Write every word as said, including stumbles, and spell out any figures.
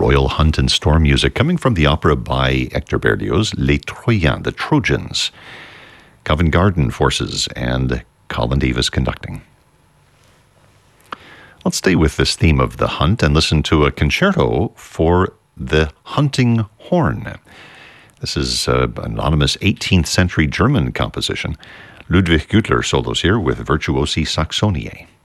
Royal Hunt and Storm music coming from the opera by Hector Berlioz, Les Troyens, the Trojans. Covent Garden Forces and Colin Davis conducting. Let's stay with this theme of the hunt and listen to a concerto for the hunting horn. This is an anonymous eighteenth century German composition. Ludwig Güttler solos here with Virtuosi Saxoniae.